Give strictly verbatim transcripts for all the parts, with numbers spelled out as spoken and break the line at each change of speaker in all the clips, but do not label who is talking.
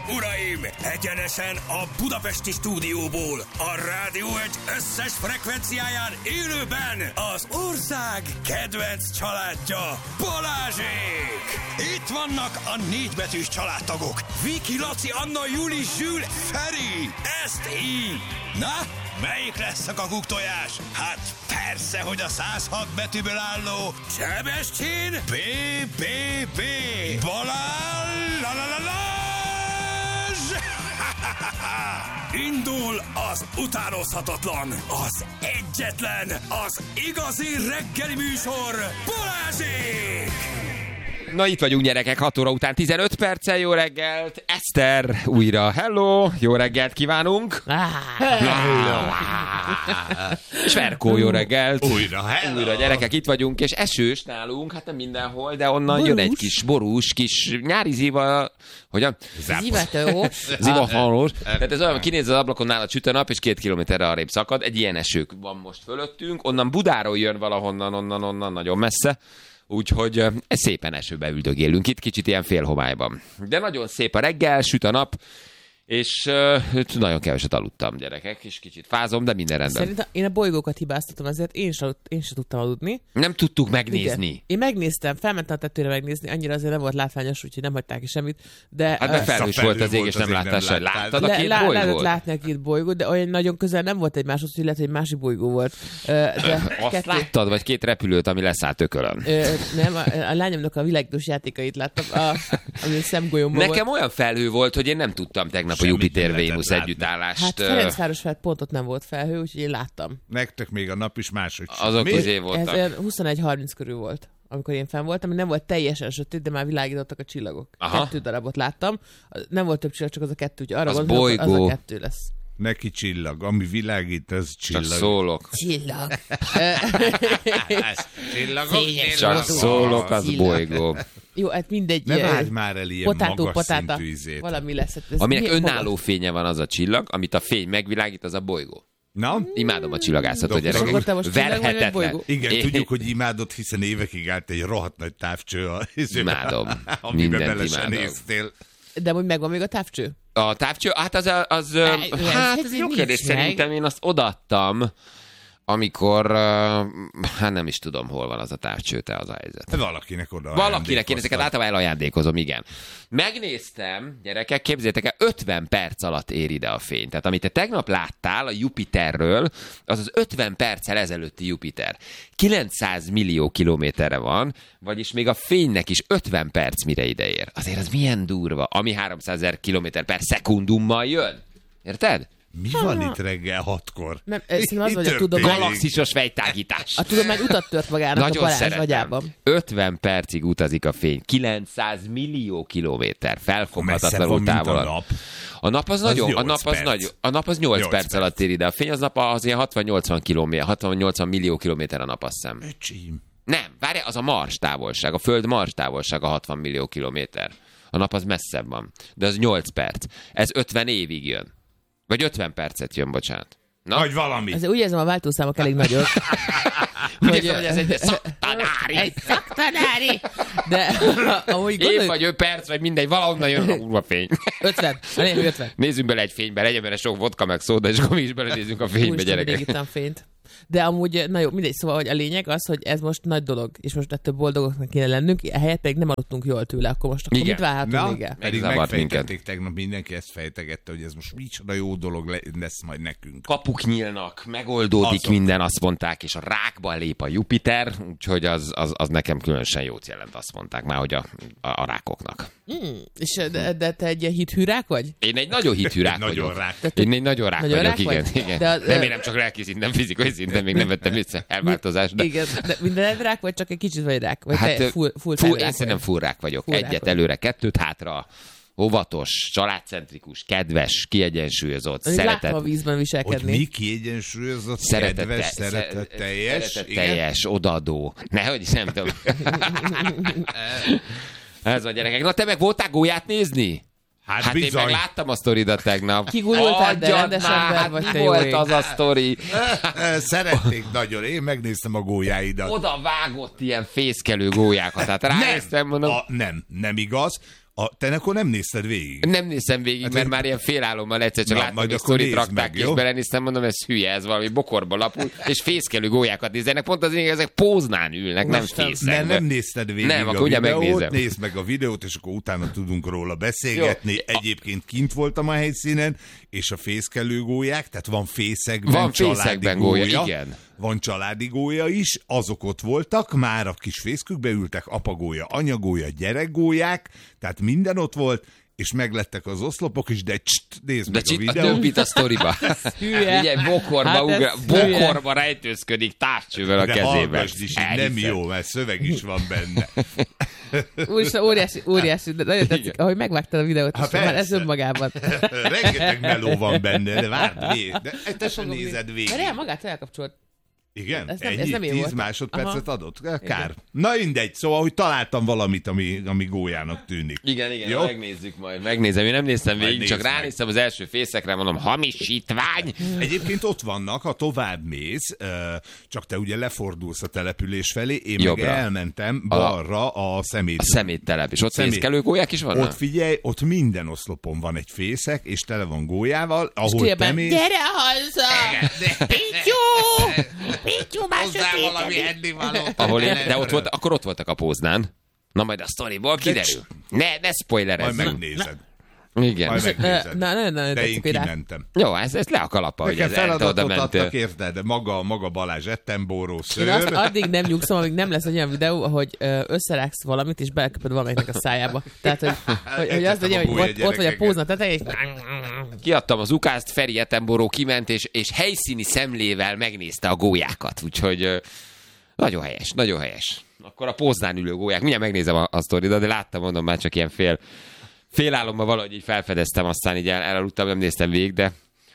uraim! Egyenesen a budapesti stúdióból, a Rádió egy összes frekvenciáján élőben az ország kedvenc családja, Balázsék! Itt vannak a négybetűs családtagok. Viki, Laci, Anna, Juli, Zsül, Feri. Ezt így. Na, melyik lesz a kakuktojás? Hát persze, hogy a száz hat betűből álló Sebestyén B B B Balázs la la la la indul az utánozhatatlan, az egyetlen, az igazi reggeli műsor, Balázsék!
Na itt vagyunk, gyerekek, hat óra után tizenöt perccel, jó reggelt! Eszter újra, hello! Jó reggelt kívánunk! Hello! És Verkó, jó reggelt!
Újra, hello!
Újra, gyerekek, itt vagyunk, és esős nálunk, hát nem mindenhol, de onnan borús. Jön egy kis borús, kis nyári ziva, hogyan?
Zivatós.
Zivafalos. Tehát ez olyan, kinéz az ablakon, nála süt a nap, és két kilométerre arrébb szakad. Egy ilyen esők van most fölöttünk, onnan Budáról jön valahonnan, onnan, onnan, nagyon messze. Úgyhogy ez szépen esőbe üldögélünk itt, kicsit ilyen félhomályban. De nagyon szép a reggel, süt a nap, és uh, nagyon keveset aludtam, gyerekek, és kicsit fázom, de minden rendben.
Szerintem én a bolygókat hibáztatom, azért én sem én se tudtam aludni.
Nem tudtuk megnézni.
Igen. Én megnéztem, felmentem a tetőre megnézni, annyira azért nem volt látványos, úgyhogy nem hagyták ki semmit. De,
hát meg felhős volt az ég, és nem láttál se. Láttad a két
lá,
bolygót?
Lehetett látni a két bolygót, de olyan nagyon közel nem volt egymáshoz, hogy lehet, hogy egy másik bolygó volt. De
azt
kettő...
láttad, vagy két repülőt, ami leszállt Ökölön?
Ö, nem, a, a lányomnak a világítós játékait láttam, a, ami szemgolyomban
Nekem
volt.
Olyan felhő volt, hogy én nem tudtam tegnap
Semmit
a Jupiter-Vénusz együttállást.
Hát Ferencváros fel pont ott nem volt felhő, úgyhogy én láttam.
Nektek még a nap is máshogy.
Azok izé voltak.
Ez olyan huszonegy harminc körül volt, amikor én fenn voltam, nem volt teljesen sötét, de már világítottak a csillagok.
Aha.
Kettő darabot láttam. Nem volt több csillag, csak az a kettő, úgyhogy arra
Az
gondolom,
bolygó.
az a kettő lesz.
Neki csillag, ami világít, az csillag.
Csak szólok.
Csillag.
Csillagok,
Csak szólok, az bolygó.
Jó, hát mindegy.
Ne vágj már el ilyen
potátó,
magas
potáta,
szintű izét.
valami lesz. Ez
Aminek
milyen
önálló
magas?
fénye van, az a csillag, amit a fény megvilágít, az a bolygó.
Na?
Imádom a csillagászatot,
Doktor,
gyerekek.
akkor te most csillag vagy, vagy
Verhetetlen.
bolygó?
Igen,
Én-
tudjuk, hogy imádod, hiszen évekig állt egy rohadt nagy távcső, a,
Imádom.
amiben
Mindent
bele sem
imádom.
néztél.
De hogy megvan még a távcső?
A távcső, hát az, az, az
ez
hát ez
nincs
jó kérdés,
meg.
szerintem én azt odaadtam, amikor, uh, hát nem is tudom, hol van az a távcső, te az a helyzet.
Valakinek oda
Valakinek én ezeket általában elajándékozom, igen. Megnéztem, gyerekek, képzeljétek el, ötven perc alatt ér ide a fény. Tehát amit te tegnap láttál a Jupiterről, az az ötven perccel ezelőtti Jupiter. kilencszáz millió kilométerre van, vagyis még a fénynek is ötven perc mire ide ér. Azért az milyen durva, ami háromszázezer kilométer per szekundummal jön. Érted?
Mi van itt reggel hatkor?
Nem, szerintem az,
Mi
hogy a
történik?
tudomány-
Galaxisos fejtágítás.
A tudomány utat tört magának
Nagyon
a Balázs
szeretem.
agyában.
ötven percig utazik a fény. kilencszáz millió kilométer.
Messze
Felfoghatatlanul
van, mint a
távol.
nap.
A nap az, nagyon, a
nyolc
nap az
perc.
nagy, a nap az nyolc,
nyolc
perc
perc.
alatt ér ide. A fény az nap az ilyen hatvan-nyolcvan kilométer, hatvan-nyolcvan millió kilométer a nap, azt hiszem.
Öcsím.
Nem, várj, az a Mars távolság, a Föld Mars távolsága hatvan millió kilométer. A nap az messzebb van, de az nyolc perc. Ez ötven évig jön. Vagy ötven percet jön, bocsánat. Na?
Vagy valami.
Azért úgy érzem, a váltószámok elég nagyok.
Úgy érzem, hogy ez egy szaktanári.
Egy szaktanári! De amúgy
Év
gondolj,
vagy öt perc, vagy mindegy, valahonnan jön a kurva fény.
ötven, elég ötven.
Nézzünk bele egy fénybe, legyen bele sok vodka meg szóda, és akkor mi is belenézzünk a fénybe,
Úristen,
gyerekek.
mindig ittam fényt. De amúgy, na jó, mindegy, szóval, hogy a lényeg az, hogy ez most nagy dolog, és most ettől boldogoknak kéne lennünk, ehelyett pedig nem aludtunk jól tőle, akkor most akkor
Igen.
mit várhatunk
Na,
még el?
pedig
Megzavart
megfejtették tegnap, mindenki ezt fejtegette, hogy ez most micsoda jó dolog le- lesz majd nekünk.
Kapuk nyílnak, megoldódik
Azok.
minden, azt mondták, és a rákba lép a Jupiter, úgyhogy az, az, az nekem különösen jót jelent, azt mondták már, hogy a, a, a rákoknak.
Mm, és de, de te egy ilyen hithűrák vagy?
Én egy nagyon hitű rák
Nagyon
vagyok.
rák.
Én egy nagyon rák
Nagyon
vagyok,
rák
igen.
vagy?
igen.
De a-
nem, én nem csak lelki szinten, fizikai szinten, még nem vettem észre elváltozást. De...
Igen, de minden rák vagy csak egy kicsit vagy rák? Vagy
Hát,
te full, full,
full,
time
én
rák
szerintem
vagy?
full rák vagyok.
Full rák
Egyet
vagy.
előre, kettőt hátra, óvatos, családcentrikus, kedves, kiegyensúlyozott,
Azért
szeretet.
látom a vízben
Hogy
viselkedni.
mi kiegyensúlyozott,
Szeretette,
kedves, szeretetteljes.
Szeretetteljes, odaadó. Nehogy is, nem tudom. Ez van, gyerekek. Na, te meg voltál gólyát nézni?
Hát,
Hát én
bizony.
meg láttam a sztoridat tegnap.
Kigurultál, de
Adjad
rendes
már,
ember
hát
vagy,
mi
te jó
volt
ég.
az a sztori?
Szerették nagyon. Én megnéztem a gólyáidat.
Oda vágott ilyen fészkelő gólyákat. Hát ránéztem, mondom.
A, nem, nem igaz. A, te akkor nem nézted végig?
Nem nézem végig, hát mert én... már ilyen félálommal egyszer csak
Na,
láttam,
majd
hogy
akkor
sztorit
nézd
rakták,
meg,
és
jó?
belenéztem, mondom, ez hülye, ez valami bokorba lapul, és fészkelő gólyákat néznek, pont az lényeg, ezek póznán ülnek, nem fészekbe.
Nem, nem nézted végig
nem,
a
akkor ugye
videót,
megnézem.
nézd meg a videót, és akkor utána tudunk róla beszélgetni.
Jó.
Egyébként kint voltam a helyszínen, és a fészkelő gólyák, tehát van fészekben,
Van
családi
fészekben
gólya,
gólya, igen.
Van családi gólya is, azok ott voltak, már a kis fészkükbe ültek, apagólya, anyagólya, gyerekgólyák, tehát minden ott volt, és meglettek az oszlopok is, de cst, nézd
De
meg a
csit, a
videót.
dömpít a sztoriba.
Hülye.
Ugye bokorba,
Hát ez
ugra,
hülye.
bokorba rejtőzködik távcsővel a
De
kezében.
hallgassd is, így nem jó, mert szöveg is van benne.
Úristen, óriási, óriási, de nagyon tetszik,
Igen.
ahogy megvágtad a videót,
Ha
és már ez
persze.
önmagában.
Rengeteg meló van benne, de várd, végig. De te sem nézed végig.
Mert el magát elkapcsolt.
Igen?
Ez nem-
Ennyi?
ez nem én
Tíz
voltam.
másodpercet
Aha.
adott? Kár. Na mindegy, szóval, hogy találtam valamit, ami, ami gólyának tűnik.
Igen, igen,
Jó?
megnézzük majd. Megnézem, én nem néztem
Majd
végig, csak
nézd meg.
ránéztem az első fészekre, mondom, hamisítvány.
Egyébként ott vannak, ha tovább mész, ö, csak te ugye lefordulsz a település felé, én
Jobbra.
meg elmentem balra a szemét.
A szeméttelep, és ott
Szemét.
fészkelő gólyák is vannak?
Ott figyelj, ott minden oszlopon van egy fészek, és tele van gólyával, ahol te
Kiabál,
mész.
gyere haza! Pityu! Pityu, már sötétedik!
ennivalót.
Ahol én, de ott volt, akkor ott voltak a póznán. Na majd a sztoriból kiderül. Ne, ne spoilerezzünk.
Majd megnézed.
Igen.
Majd megnézed.
Na, na, na,
De
tetszik,
én
hogy rá-
kimentem.
Jó, ez, ez le a kalappa, hogy
Nekem
ez el, te oda
feladatot adtak,
mentél.
érted, de maga, maga Balázs Ettenboró
Én azt
szőr.
addig nem nyugszom, amíg nem lesz egy olyan videó, ahogy ö, összerágsz valamit, és beleköpöd valamelyiknek a szájába. Tehát, hogy, hogy, hogy azt legyen, hogy
Egyetem a
ott, ott vagy a
gyerekeket.
pózna tetején, és...
Kiadtam az ukázt, Feri Ettenboró kiment, és, és helyszíni szemlével megnézte a gólyákat. Úgyhogy ö, nagyon helyes, nagyon helyes. Akkor a póznán ülő gólyák. Mindjárt megnézem a, a sztoridat, de láttam, mondom, már csak ilyen fél, félálomban valahogy így felfedeztem, aztán így el, elaludtam, nem néztem végig, de,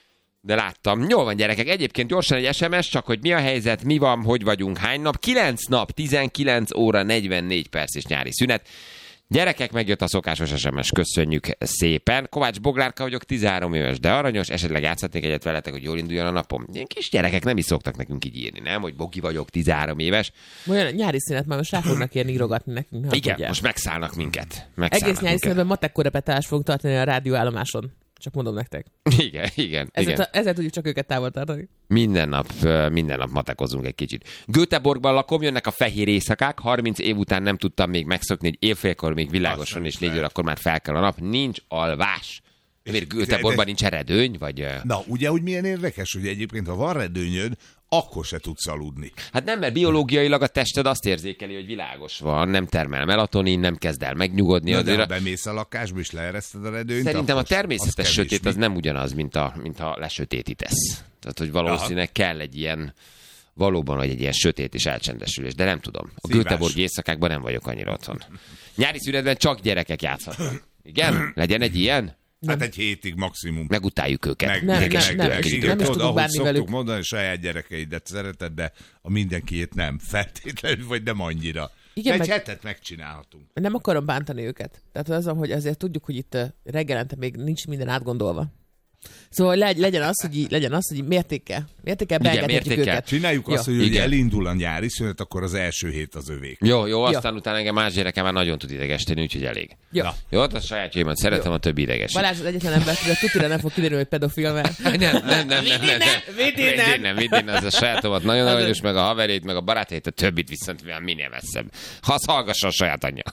de láttam. Jól van, gyerekek, egyébként gyorsan egy es em es, csak hogy mi a helyzet, mi van, hogy vagyunk, hány nap. kilenc nap, tizenkilenc óra, negyvennégy perc és nyári szünet. Gyerekek, megjött a szokásos es em es, köszönjük szépen. Kovács Boglárka vagyok, tizenhárom éves, de aranyos, esetleg játszhatnék egyet veletek, hogy jól induljon a napom. Ilyen kis gyerekek nem is szoktak nekünk így írni, nem? Hogy Bogi vagyok, tizenhárom éves.
Olyan nyári szünet már most rá fognak érni írogatni nekünk. Hát
Igen,
ugye.
most megszállnak minket. Megszállnak
Egész nyári
minket.
szünetben matek korrepetálást fogunk tartani a rádióállomáson. Csak mondom nektek.
Igen, igen,
Ezzel,
igen.
ezzel tudjuk csak őket távol tartani.
Minden nap, ö, minden nap matekozunk egy kicsit. Göteborgban lakom, jönnek a fehér éjszakák, harminc év után nem tudtam még megszokni, hogy évfélkor még világosan és négy óra, akkor már fel kell a nap. Nincs alvás. Miért Göteborgban nincs redőny, vagy... ö,
Na, ugye, hogy milyen érdekes, hogy egyébként, ha van redőnyöd, akkor se tudsz aludni.
Hát nem, mert biológiailag a tested azt érzékeli, hogy világos van, nem termel melatonin, nem kezd el megnyugodni.
Na, de
Azért
ha
a...
bemész a lakásba, és leereszted a redőnyt,
Szerintem a
akkor
természetes
az
sötét
kevés
az nem ugyanaz, mint, a, mint ha lesötétítesz. Tehát, hogy valószínűleg kell egy ilyen, valóban, hogy egy ilyen sötét és elcsendesülés, de nem tudom. A
Szívás.
Göteborgi éjszakákban nem vagyok annyira otthon. Nyári szünetben csak gyerekek játszhatnak. Igen? Legyen egy ilyen?
Hát egy hétig maximum.
Megutáljuk őket.
Meg,
Nem,
meg,
nem,
meg,
nem,
meg,
nem
igen,
is
tudod,
tudunk
ahogy
bánni
szoktuk
velük.
mondani, a saját gyerekeidet szereted, de a mindenkiét nem. Feltétlenül, vagy nem annyira.
Igen,
egy
meg-
hetet megcsinálhatunk.
Nem akarom bántani őket. Tehát az, hogy azért tudjuk, hogy itt ö, reggelente még nincs minden átgondolva. Szóval legy, legyen az, hogy így, legyen az, hogy így mértékkel. Mértékkel
Igen,
beengedhetjük
mértékkel.
őket.
Csináljuk
Jó.
azt, hogy ugye
Igen.
elindul a nyári szünet, akkor az első hét az övék.
Jó, jó, aztán utána engem más gyerekem már nagyon tud idegesíteni, úgyhogy elég.
Jó.
Na.
Jó, hát a sajátjaimat szeretem, a többi idegesít.
Balázs az egyetlen ember, hogy a tutira nem fog kiderülni, hogy pedofil, mert...
Nem, nem, nem, nem, nem, nem.
Vidd innen!
Vidd innen, vidd innen, az a sajátomat nagyon aranyos, meg a haverét, meg a barátjait, a többit viszont minél messzebb. Ha az hallgassa a saját anyja.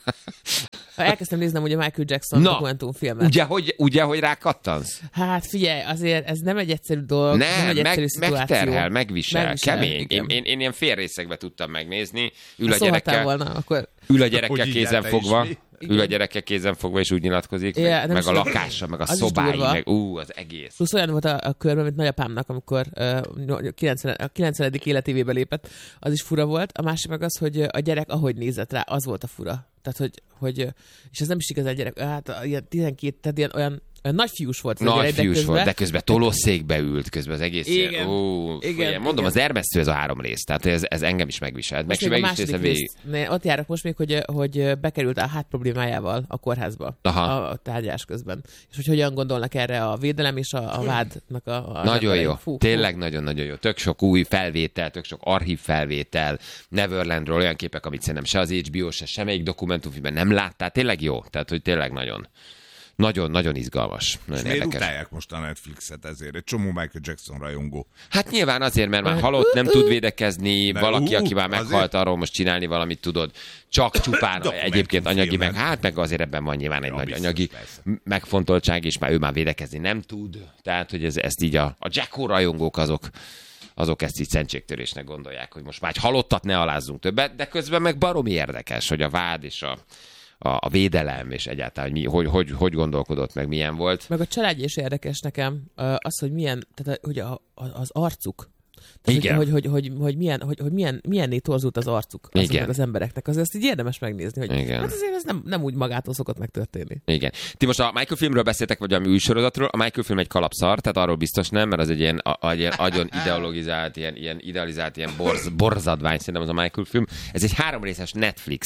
Ha elkezdtem néznem ugye Michael Jackson
Na,
dokumentumfilmet.
Ugye, hogy, ugye, hogy rákattansz?
Hát figyelj, azért ez nem egy egyszerű dolog, nem,
Nem,
egy egyszerű
meg,
szituáció.
megterhel, megvisel,
Megvisel,
kemény.
igen.
Én, én, én ilyen félrészekbe tudtam megnézni. Ül
Ha
a
szólhattál
gyerekkel,
volna, akkor...
ül a gyerekkel
Hogy így
kézen
álltál is
fogva.
mi?
Ül a gyerekkel kézen fogva, és úgy nyilatkozik,
Ja,
meg,
nem
meg
is
a
tudom.
lakása, meg a
Az is
szobái,
durva.
meg ú, az egész.
Plusz olyan volt a, a körben, mint nagyapámnak, amikor uh, kilencven, a kilencvenedik életévébe lépett, az is fura volt. A másik meg az, hogy a gyerek ahogy nézett rá, az volt a fura. Tehát, hogy, hogy és ez nem is igazán gyerek, hát ilyen tizenkét, tehát ilyen olyan Nagy fiús volt.
Nagy
gyerek,
fiús
de közben...
volt, de közben tolószékbe ült, közben az egész...
Igen,
Ó,
igen,
igen, mondom,
igen.
az ermesztő ez a három rész, tehát ez, ez engem is megviselt. Meg,
Most még
meg
a második
végig...
rész, ott járok most még, hogy, hogy bekerült a hát problémájával a kórházba
Aha.
a, a tárgyás közben. És hogy hogyan gondolnak erre a védelem és a, a vádnak a... a
Nagyon jó,
fú,
tényleg
fú.
nagyon-nagyon jó. Tök sok új felvétel, tök sok archív felvétel, Neverlandről olyan képek, amit szerintem se az há bé o, se semmelyik dokumentumfilmben nem láttál. Tényleg jó, tehát hogy tényleg nagyon... Nagyon-nagyon izgalmas. Nagyon
És miért
érdekes.
utálják most a Netflixet ezért? Egy csomó Michael Jackson rajongó.
Hát nyilván azért, mert már halott, nem tud védekezni,
De
valaki,
ú,
aki már
azért-
meghalt, arról most csinálni valamit tudod. Csak csupán egyébként anyagi, meg hát meg azért ebben van nyilván egy
Ja,
nagy
biztos,
anyagi
persze.
megfontoltság, és már ő már védekezni nem tud. Tehát, hogy ez, ezt így a, a Jacko rajongók azok, azok ezt így szentségtörésnek gondolják, hogy most már egy halottat ne alázzunk többet, de közben meg baromi érdekes, hogy a vád és a A, a védelem, és egyáltalán, hogy, mi, hogy, hogy, hogy gondolkodott, meg milyen volt.
Meg a családja is érdekes nekem, az, hogy milyen, tehát hogy a, az arcuk. Tehát,
Igen.
Hogy, hogy, hogy, hogy, milyen, hogy, hogy milyen, milyenné torzult az arcuk azoknak az embereknek. Azért ezt így érdemes megnézni, hogy
Igen.
hát azért ez nem, nem úgy magától szokott megtörténni.
Igen. Ti most a Michael filmről beszéltek, vagy a új sorozatról. A Michael film egy kalapszar, tehát arról biztos nem, mert az egy ilyen, a, a, ilyen agyon ideologizált, ilyen, ilyen idealizált, ilyen borz, borzadvány, szerintem az a Michael film. Ez egy háromrészes Netflix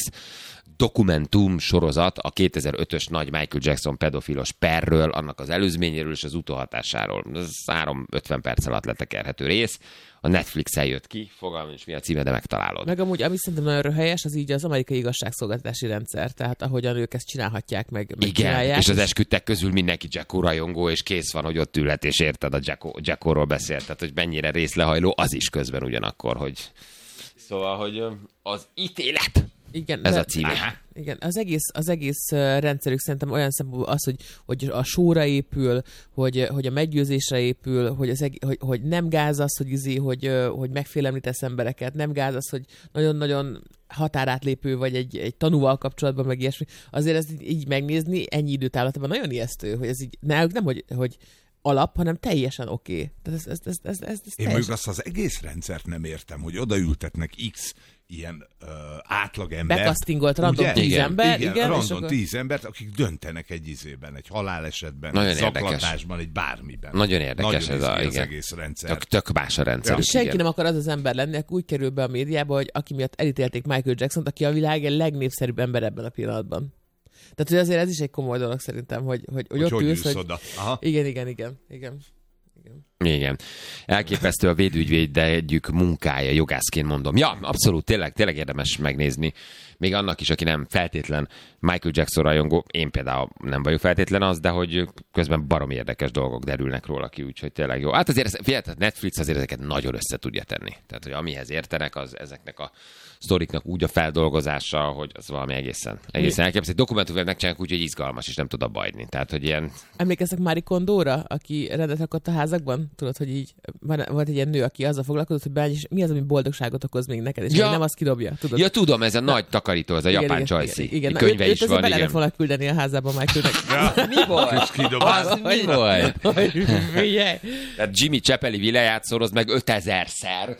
dokumentum sorozat a kétezer-ötös nagy Michael Jackson pedofilos perről, annak az előzményéről és az utóhatásáról. Ez három ötven perc alatt letekerhető rész. A Netflixen jött ki, fogalmam is mi a címe, de megtalálod.
Meg amúgy, ami szerintem nagyon helyes, az így az amerikai igazságszolgáltatási rendszer. Tehát ahogyan ők ezt csinálhatják, meg, meg
Igen,
csinálják.
és az esküdtek közül mindenki Jacko rajongó, és kész van, hogy ott ülhet, és érted, a Jacko, Jacko-ról beszélt, tehát hogy mennyire részlehajló, az is közben ugyanakkor, hogy... Szóval, hogy ö, az ítélet,
Igen,
ez
de-
a címe.
Aha. Igen, az egész, az egész uh, rendszerük szerintem olyan szempontból az, hogy, hogy a sóra épül, hogy, hogy a meggyőzésre épül, hogy, az eg- hogy, hogy nem gáz az, hogy, izé, hogy, uh, hogy megfélemlítesz embereket, nem gáz az, hogy nagyon-nagyon határátlépő vagy egy, egy tanúval kapcsolatban, meg ilyesmi. Azért ezt így, így megnézni ennyi időtávlatban nagyon ijesztő, hogy ez így náluk nem, hogy, hogy alap, hanem teljesen oké. Okay. Tehát ez, ez, ez, ez, ez, ez
Én
teljesen...
még azt az egész rendszert nem értem, hogy odaültetnek X ilyen uh, átlagember.
Bekasztingolt random
ugye?
tíz
Igen.
ember,
igen,
igen, és
random
akkor...
tíz embert, akik döntenek egy izében, egy halálesetben,
Nagyon
egy
érdekes.
zaklatásban, egy bármiben.
Nagyon érdekes
Nagyon
ez a-
izgi az
igen.
egész rendszer.
Tök, tök más a rendszer.
Ja.
És senki nem akar az az ember lenni, aki úgy kerül be a médiába, hogy aki miatt elítélték Michael Jacksont, aki a világ legnépszerűbb ember ebben a pillanatban. Tehát, hogy azért ez is egy komoly dolog szerintem, hogy, hogy, hogy,
Hogy
ott
hogy
ülsz,
ülsz
hogy...
oda. Aha.
Igen, igen, igen, igen. igen.
Igen. Elképesztő a védügyvédjük munkája, jogászként mondom. Ja, abszolút, tényleg, tényleg érdemes megnézni. Még annak is, aki nem feltétlen Michael Jackson rajongó, én például nem vagyok feltétlen az, de hogy közben barom érdekes dolgok derülnek róla ki, úgyhogy tényleg jó. Hát azért, figyelj, Netflix azért ezeket nagyon össze tudja tenni. Tehát, hogy amihez értenek, az ezeknek a sztoriknak úgy a feldolgozása, hogy az valami egészen, egészen elképesztő. Dokumentumfilmet megcsinálják úgy, hogy izgalmas, és nem tud abba hagyni. Tehát, hogy ilyen...
Emlékeztek Mári Kondóra, aki rendet rakott a házakban? Tudod, hogy így van- volt egy ilyen nő, aki azzal foglalkozott, hogy beáll, és mi az, ami boldogságot okoz még neked, és
Ja.
ja. nem azt kidobja, tudod?
Ja, tudom, ez a nagy takarító, ez a japán csajszi.
Igen,
Könyve
őt,
is
őt
van,
bele
igen.
lehet volna küldeni a házába Michaelnek.
Mi volt?
Kidobálsz.
Az mi volt?
Hogy figyelj!
Tehát Jimmy Chappelli villáját szoroz meg ötezerszer.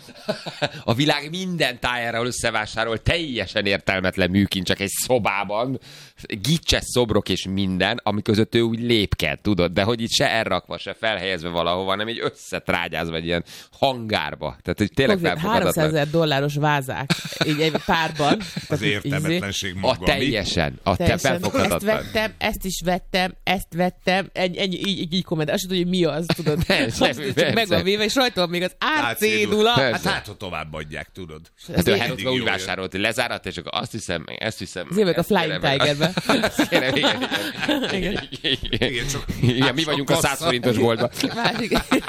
A világ minden tájára összevásárol teljesen értelmetlen műkincs, csak egy szobában. Gicses szobrok és minden, ami között ő úgy lépked, tudod, de hogy itt se elrakva, se felhelyezve valahova, hanem így összetrágyázva egy ilyen hangárba. Tehát, hogy tényleg felfogadatlan.
háromszázezer dolláros vázák, így egy párban.
Az értelmetlenség maga.
A teljesen, a te
Teljesen. Ezt
felfogadatlan.
vettem, ezt is vettem, ezt vettem, ennyi, ennyi így, így, így komment. Azt sem tudja, hogy mi az, tudod.
Persze,
Azt
persze.
csak meg van véve, és rajta van még az árcédula.
Hát
Persze.
hát, ha tovább adják, tudod.
Hát ő
mindig
Herotva úgy
jó jön.
vásárolt, hogy lezárat, és akkor azt hiszem, meg ezt hiszem.
Az évek a
ezt
Flying
kérem, meg
Tigerbe.
azt kérem, igen, igen. Igen,
Igen, csak
igen, mi vagyunk a száz forintos boltban.
Másik,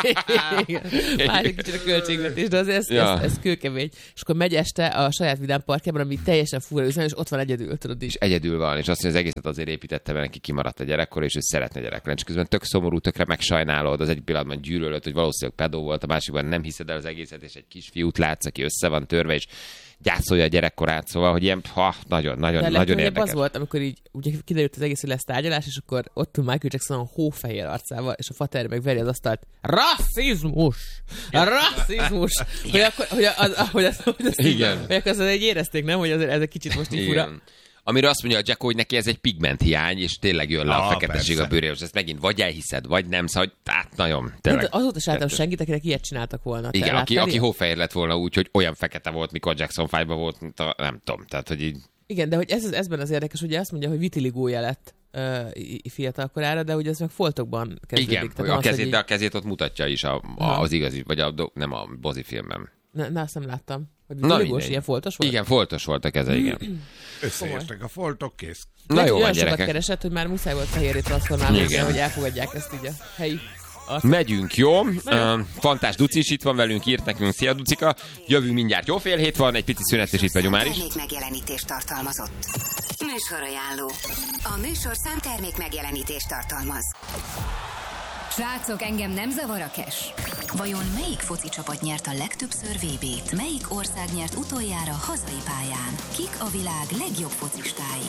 igen. Másik kicsit a költségvetés, de azért ez,
Ja.
ez, ez kőkemény. És akkor megy este a saját vidám parkjában, ami teljesen fura üzem, és ott van egyedül, tudod
És
is.
egyedül van, és azt mondja, az egészet azért építette, mert neki kimaradt a gyerekkor, és ő szeretne gyerek lenni. És közben tök szomorú, tökre megsajnálod, az egy pillanatban gyűlölöd, hogy valószínűleg pedó volt, a másikban nem hiszed el az egészet, és egy kisfiút látsz, aki össze van törve, és gyászolja a gyerekkorát, szóval, hogy ilyen, ha, nagyon, nagyon,
De
nagyon
legtöbb
érdekes.
az volt, amikor így ugye kiderült az egész, hogy lesz tárgyalás, és akkor ott ül Michael Jackson a hófehér arcával, és a fater meg veri az asztalt. Rasszizmus! Rasszizmus! Hogy akkor, hogy az, hogy az, hogy az,
Igen.
hogy akkor az egy érezték, nem? Hogy azért ez egy kicsit most így fura.
Igen. amiről azt mondja a Jacko, hogy neki ez egy pigment hiány, és tényleg jön le
Ah,
a feketesség
persze.
a bőréről. Ezt megint vagy elhiszed, vagy nem, szóval hát nagyon,
Hát
tényleg.
azóta se láttam senkit, akinek ilyet csináltak volna. Te
Igen, aki,
láttál
aki
ilyet?
hófehér lett volna úgy, hogy olyan fekete volt, mikor Jackson five-ban volt, mint a, nem tudom, tehát, hogy így...
Igen, de hogy ez, ezben az érdekes, ugye azt mondja, hogy vitiligója lett uh, fiatal korára, de hogy ez meg foltokban kezdődik.
Igen,
Tehát
a
az,
kezét,
hogy
de a
így...
kezét ott mutatja is a, a, az igazi, vagy a, nem a Bozi filmben.
Na, na, azt nem láttam. Hogy
Na,
vitiligós,
mindegy.
ilyen foltos volt?
Igen, foltos volt a keze, igen.
Összeértek a foltok, kész.
Na
Neki
jó van,
olyan sokat
gyerekek.
keresett, hogy már muszáj volt fehérré transformálni,
Igen.
hogy elfogadják ezt így a helyi. Azt.
Megyünk, jó? Uh, Fantás Duci is itt van velünk, írt nekünk, szia Ducika. Jövünk mindjárt, jó fél hét van, egy pici szünet, és itt vagyunk már is.
Termék megjelenítést tartalmazott. Műsorajánló. A műsorszám termék megjelenítést tartalmaz.
Srácok, engem nem zavar a cash.
Vajon melyik foci csapat nyert a legtöbbször vé bét? Melyik ország nyert utoljára hazai pályán? Kik a világ legjobb focistái?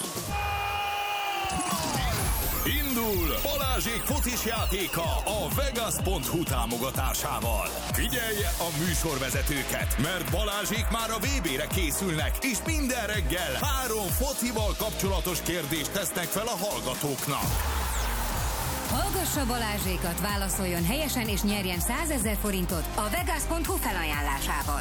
Indul Balázsék focis játéka a Vegas pont hu támogatásával. Figyelje a műsorvezetőket, mert Balázsék már a vé bére készülnek, és minden reggel három focival kapcsolatos kérdést tesznek fel a hallgatóknak.
Hallgassa Balázsékat, válaszoljon helyesen és nyerjen százezer forintot a Vegas pont hu felajánlásával.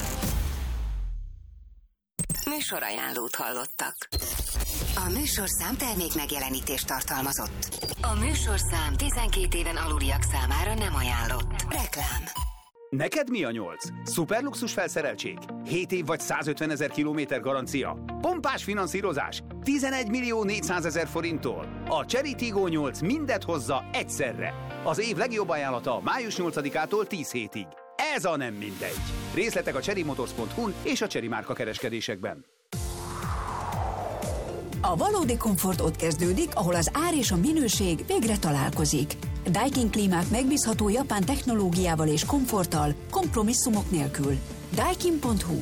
Műsorajánlót hallottak. A műsorszám termék megjelenítést tartalmazott. A műsorszám tizenkét éven aluliak számára nem ajánlott. Reklám.
Neked mi a nyolc? Szuperluxus felszereltség? hét év vagy százötvenezer kilométer garancia? Pompás finanszírozás? tizenegy millió négyszázezer forinttól? A Cherry Tiggo nyolc mindet hozza egyszerre. Az év legjobb ajánlata május nyolcadikától tíz hétig. Ez a nem mindegy. Részletek a cherry motors pont hu-n és a Cherry márka kereskedésekben.
A valódi komfort ott kezdődik, ahol az ár és a minőség végre találkozik. Daikin klímák megbízható japán technológiával és komforttal, kompromisszumok nélkül. Daikin pont hu.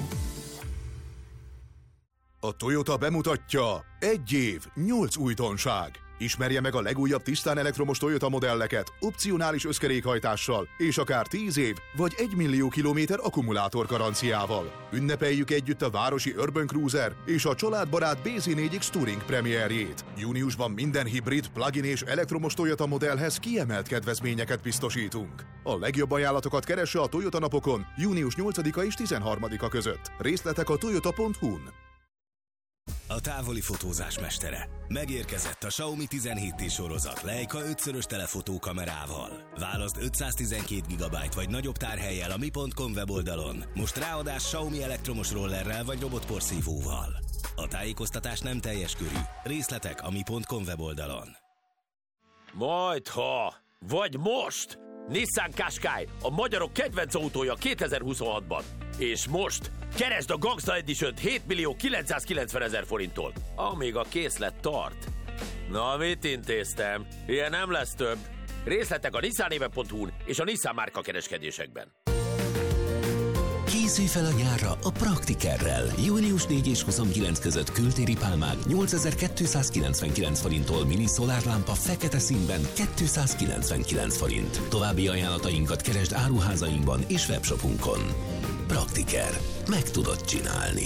A Toyota bemutatja egy év, nyolc újdonság. Ismerje meg a legújabb tisztán elektromos Toyota modelleket, opcionális összkerékhajtással, és akár tíz év vagy egy millió kilométer akkumulátor garanciával. Ünnepeljük együtt a városi Urban Cruiser és a családbarát bé zé négy X Touring premierjét. Júniusban minden hibrid, plug-in és elektromos Toyota modellhez kiemelt kedvezményeket biztosítunk. A legjobb ajánlatokat keresse a Toyota napokon június nyolcadika és tizenharmadika között. Részletek a toyota pont hu-n.
A távoli fotózás mestere. Megérkezett a Xiaomi tizenhét té sorozat Leica ötszörös telefotó kamerával. Válaszd ötszáztizenkét gigabyte vagy nagyobb tárhellyel a mi pont com weboldalon. Most ráadás Xiaomi elektromos rollerrel vagy robotporszívóval. A tájékoztatás nem teljes körű. Részletek a mi pont com weboldalon.
Majd ha, vagy most! Nissan Qashqai, a magyarok kedvenc autója kétezer-huszonhatban. És most keresd a Gangsta Edition-t hét millió kilencszázkilencvenezer forinttól, amíg a készlet tart. Na, mit intéztem? Ilyen nem lesz több. Részletek a nissanéve pont hu-n és a Nissan márka kereskedésekben.
Készülj fel a nyárra a Praktikerrel. június negyedike és huszonkilencedike között kültéri pálmák nyolcezer-kétszázkilencvenkilenc forinttól, mini szolárlámpa fekete színben kétszázkilencvenkilenc forint. További ajánlatainkat keresd áruházainkban és webshopunkon. Praktiker. Meg tudod csinálni.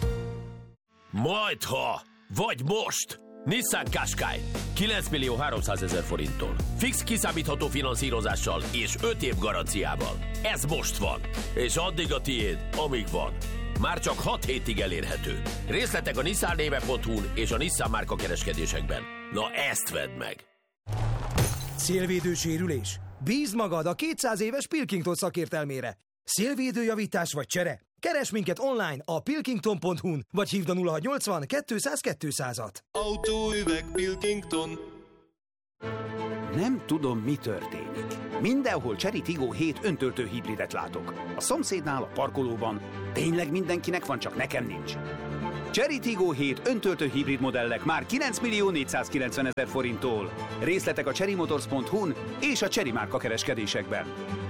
Majd ha, vagy most! Nissan Qashqai kilenc millió háromszázezer forinttól. Fix kiszámítható finanszírozással és öt év garanciával. Ez most van, és addig a tiéd, amíg van. Már csak hat hétig elérhető. Részletek a nissanéve pont hu-n és a Nissan márka kereskedésekben. Na ezt vedd meg!
Szélvédő sérülés? Bízd magad a kétszáz éves Pilkington szakértelmére. Szélvédőjavítás vagy csere? Keres minket online a pilkington pont hu-n, vagy hívd a nulla hatszáznyolcvan kétszáz kétszázat.
Autóüveg Pilkington.
Nem tudom, mi történik. Mindenhol Cherry Tiggo hét öntöltő hibridet látok. A szomszédnál, a parkolóban. Tényleg mindenkinek van, csak nekem nincs. Cherry Tiggo hét öntöltő hibrid modellek már kilenc millió négyszázkilencvenezer forinttól. Részletek a cherry motors pont hu-n és a Cherry márka kereskedésekben.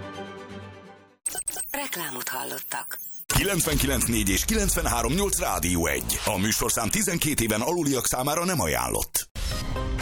Reklámot hallottak.
kilencvenkilenc négy és kilencvenhárom nyolc Rádió egy. A műsorszám tizenkét éven aluliak számára nem ajánlott.